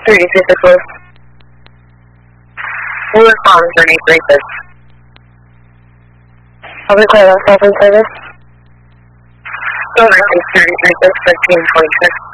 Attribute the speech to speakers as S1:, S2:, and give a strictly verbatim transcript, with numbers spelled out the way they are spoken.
S1: thirty-three close. We'll respond thirty-three six. I'll be clear on cell phone service. Go nineteen thirty-three six, fifteen twenty-six.